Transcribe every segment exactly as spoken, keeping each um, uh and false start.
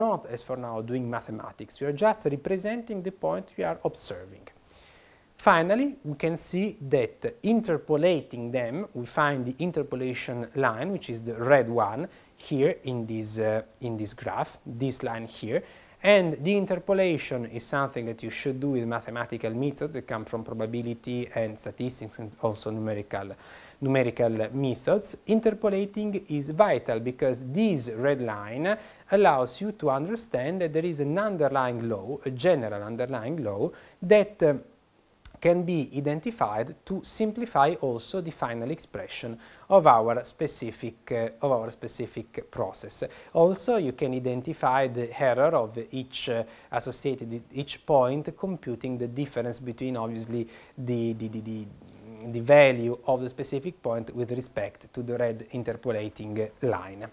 not, as for now, doing mathematics. We are just representing the point we are observing. Finally, we can see that interpolating them, we find the interpolation line, which is the red one, here in this, uh, in this graph, this line here. And the interpolation is something that you should do with mathematical methods that come from probability and statistics and also numerical, numerical methods. Interpolating is vital because this red line allows you to understand that there is an underlying law, a general underlying law, that uh, can be identified to simplify also the final expression of our specific uh, of our specific process. Also, you can identify the error of each uh, associated with each point, computing the difference between obviously the, the, the, the the value of the specific point with respect to the red interpolating line.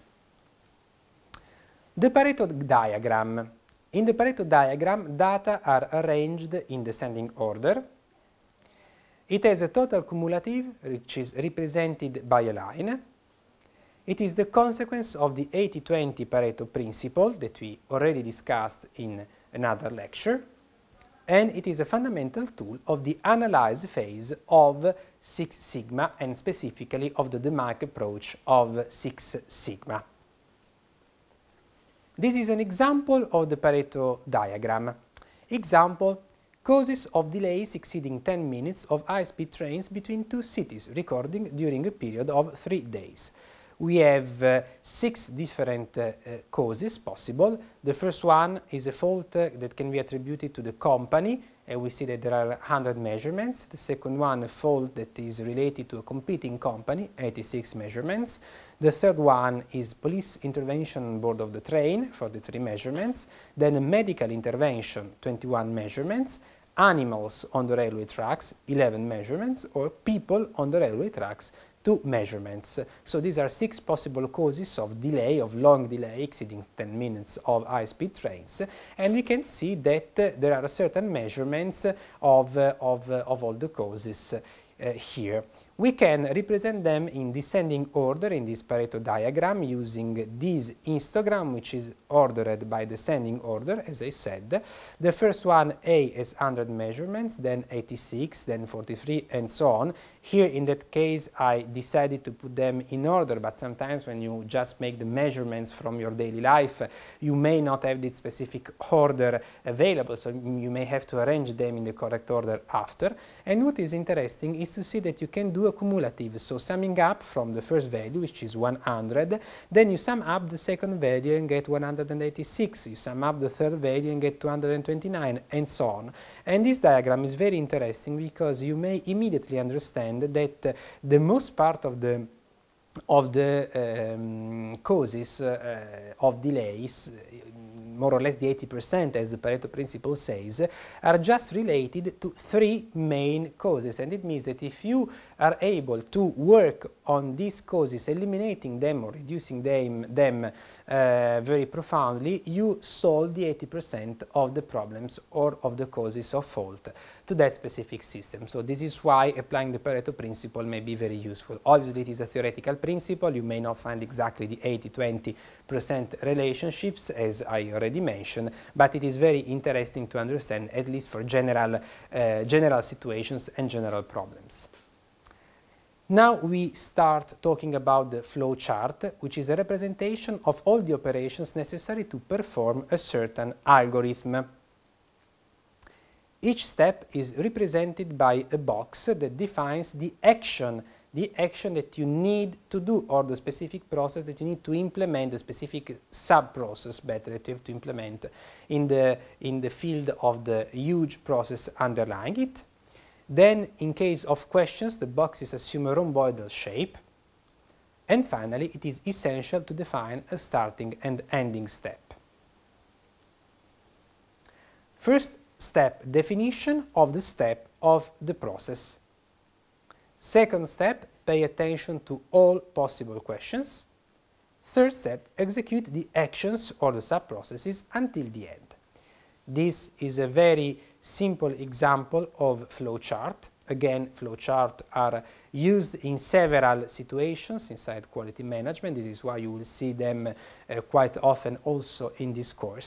The Pareto diagram. In the Pareto diagram, data are arranged in descending order. It has a total cumulative, which is represented by a line. It is the consequence of the eighty twenty Pareto principle that we already discussed in another lecture, and it is a fundamental tool of the analyze phase of Six Sigma and specifically of the DeMark approach of Six Sigma. This is an example of the Pareto diagram. Example: causes of delays exceeding ten minutes of high-speed trains between two cities, recording during a period of three days. We have uh, six different uh, uh, causes possible. The first one is a fault uh, that can be attributed to the company, and we see that there are one hundred measurements. The second one, a fault that is related to a competing company, eighty-six measurements. The third one is police intervention on board of the train, forty-three measurements. Then a medical intervention, twenty-one measurements. Animals on the railway tracks, eleven measurements, or people on the railway tracks, two measurements. So these are six possible causes of delay, of long delay exceeding ten minutes of high-speed trains, and we can see that uh, there are certain measurements of, uh, of, uh, of all the causes uh, here. We can represent them in descending order in this Pareto diagram using this histogram, which is ordered by descending order, as I said. The first one, A, has one hundred measurements, then eighty-six, then forty-three, and so on. Here, in that case, I decided to put them in order, but sometimes when you just make the measurements from your daily life, you may not have this specific order available, so you may have to arrange them in the correct order after. And what is interesting is to see that you can do a cumulative, so summing up from the first value, which is one hundred, then you sum up the second value and get one hundred eighty-six, you sum up the third value and get two hundred twenty-nine, and so on. And this diagram is very interesting because you may immediately understand that uh, the most part of the of the um, causes uh, of delays, more or less the eighty percent, as the Pareto principle says, are just related to three main causes. And it means that if you are able to work on these causes, eliminating them or reducing them, them uh, very profoundly, you solve the eighty percent of the problems or of the causes of fault to that specific system. So this is why applying the Pareto principle may be very useful. Obviously, it is a theoretical principle. You may not find exactly the eighty twenty percent relationships, as I already mentioned, but it is very interesting to understand, at least for general, uh, general situations and general problems. Now we start talking about the flow chart, which is a representation of all the operations necessary to perform a certain algorithm. Each step is represented by a box that defines the action, the action that you need to do, or the specific process that you need to implement, the specific sub-process better that you have to implement in the, in the field of the huge process underlying it. Then, in case of questions, the boxes assume a rhomboidal shape. And finally, it is essential to define a starting and ending step. First step, definition of the step of the process. Second step, pay attention to all possible questions. Third step, execute the actions or the sub-processes until the end. This is a very simple example of flowchart. Again, flowcharts are used in several situations inside quality management. This is why you will see them uh, quite often also in this course.